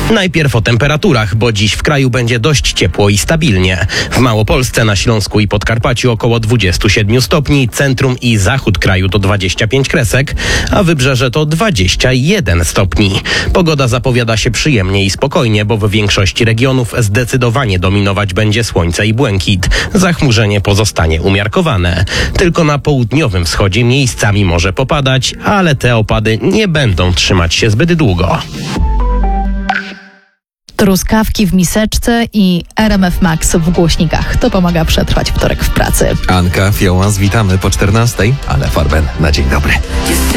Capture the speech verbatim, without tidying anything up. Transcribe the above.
Najpierw o temperaturach, bo dziś w kraju będzie dość ciepło i stabilnie. W Małopolsce, na Śląsku i Podkarpaciu około dwadzieścia siedem stopni, centrum i zachód kraju to dwadzieścia pięć kresek, a wybrzeże to dwadzieścia jeden stopni. Pogoda zapowiada się przyjemnie i spokojnie, bo w większości regionów zdecydowanie dominować będzie słońce i błękit. Zachmurzenie pozostanie umiarkowane. Tylko na południowym wschodzie miejscami może popadać, ale te opady nie będą trzymać się zbyt długo. Truskawki w miseczce i R M F Max w głośnikach. To pomaga przetrwać wtorek w pracy. Anka, Fiołas, witamy po czternastej, ale Farben na dzień dobry.